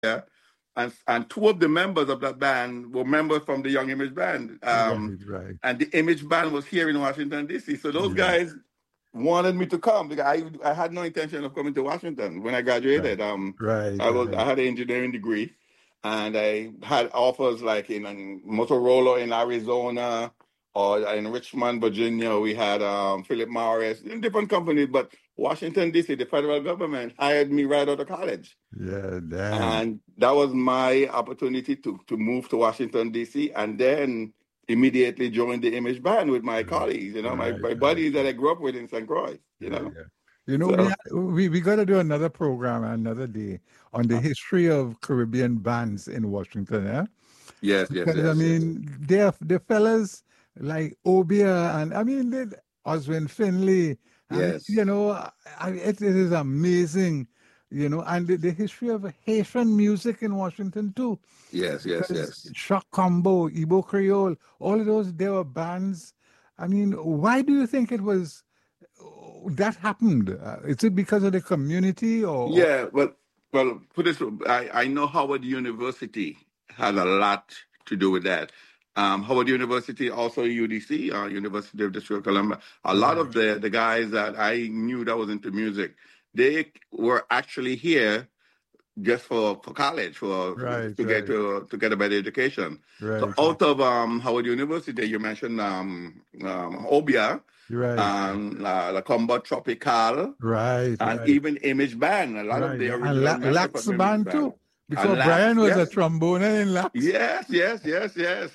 Yeah. And two of the members of that band were members from the Young Image Band. Right, right. And the Image Band was here in Washington, D.C. So those Yeah. guys wanted me to come because I had no intention of coming to Washington when I Right, graduated. right, I right. had an engineering degree, and I had offers like in Motorola in Arizona or in Richmond, Virginia. We had Philip Morris, in different companies, but Washington D.C. the federal government hired me right out of college, Yeah, damn. and that was my opportunity to move to Washington D.C. and then immediately join the Image Band with my Right, colleagues, right, my right. buddies that I grew up with in St. Croix, Yeah, yeah. So We got to do another program another day on the history of Caribbean bands in Washington, yeah? yes, yes, Because I yes, yes, mean, the fellas like Obia and I mean, Oswin Finley. I mean, yes, it is amazing, and the history of Haitian music in Washington too. yes, yes, Because yes. Shock Combo, Igbo Creole, all of those, they were bands. I mean, why do you think it was that happened? Is it because of the community or Yeah, well, put this. I know Howard University had a lot to do with that. Howard University, also UDC, University of District of Columbia. A lot right, of the guys that I knew that was into music, they were actually here just for college, for right, right, to get a better education. So right, out of Howard University, you mentioned Obia, right, La Combo Tropical, right, and right. even Image Band. A lot of Right. the And original members Lax from Image band Band. too, And because Lax, Brian was a yes. tromboner in Lax. Yes, yes, yes, yes.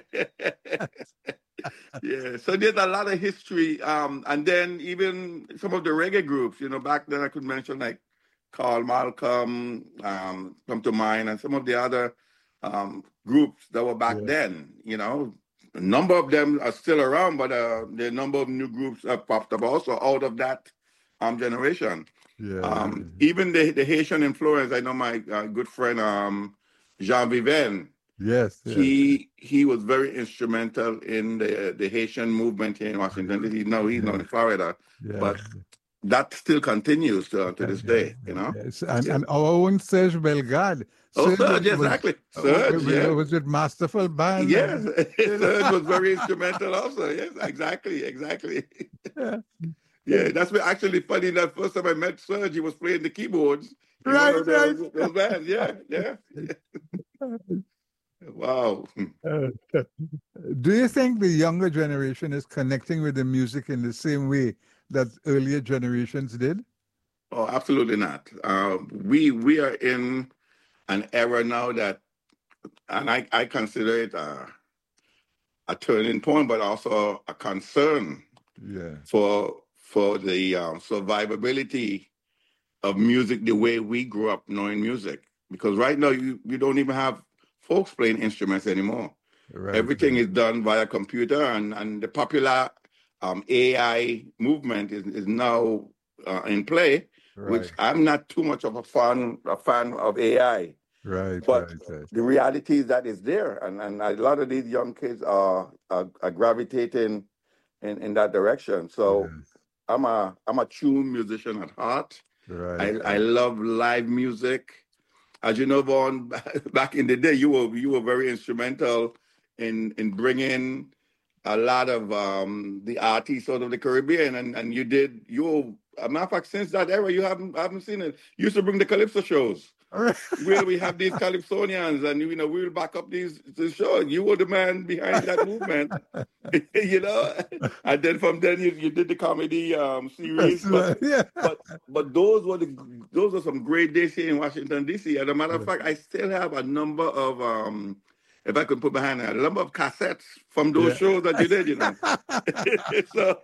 Yeah. So there's a lot of history. And then even some of the reggae groups, back then I could mention like Carl Malcolm, come to mind, and some of the other groups that were back Yeah, then. A number of them are still around, but the number of new groups have popped up also out of that generation. yeah, yeah. Even the Haitian influence, I know my good friend Jean Viven, Yes, yes. he was very instrumental in the Haitian movement here in Washington D.C. No, he's not Yeah, in Florida, yeah, but that still continues to yeah, this yeah, day. yes. Yeah. And our own Serge Bellegarde. Oh, Serge Serge, exactly. Serge, yeah. was with Masterful Band. Yes, And, Serge was very instrumental also. Yes, exactly, exactly. yeah. Yeah, that's what actually funny. That first time I met Serge, he was playing the keyboards in one Right, of right. those bands. Yeah, yeah. Wow. Uh, Do you think the younger generation is connecting with the music in the same way that earlier generations did? Oh, absolutely not. We are in an era now that, and I consider it a turning point, but also a concern Yeah, for the survivability of music the way we grew up knowing music. Because right now you don't even have folks playing instruments anymore. right, Everything right, is done via computer, and the popular AI movement is now in play, right, which I'm not too much of a fan of AI. right, But right, right. the reality is that it's there, and a lot of these young kids are gravitating in that direction. So Yes, I'm a tune musician at heart. right, I right. love live music. As you know, Vaughn, back in the day, you were very instrumental in bringing a lot of the artists out of the Caribbean, and you. A matter of fact, since that era, you haven't seen it. You used to bring the calypso shows All right. where we have these calypsonians, and we will back up these shows. You were the man behind that movement, you know. And then from then you did the comedy That's series, but right. Yeah. but but those are some great days here in Washington D.C. As a matter of Yeah. fact, I still have a number of if I could put behind a number of cassettes from those Yeah. shows that you did. So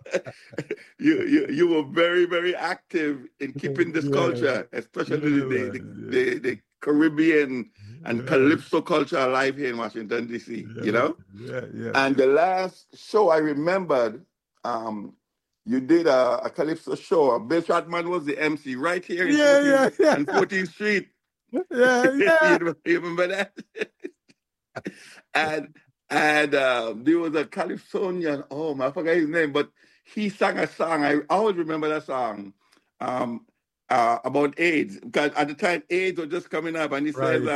you were very, very active in keeping this Yeah. culture, especially Yeah, the man. the Caribbean Yeah. and Right. calypso culture alive here in Washington D.C. Yeah, man. Yeah, yeah. And the last show I remembered, um, you did a calypso show. Bill Stratman was the MC right here in Yeah, 14th yeah, yeah. and 14th Street. Yeah, yeah. You remember that? and and there was a Calypsonian. Oh, I forgot his name, but he sang a song. I always remember that song. Um, about AIDS, because at the time AIDS was just coming up, and he says, Right.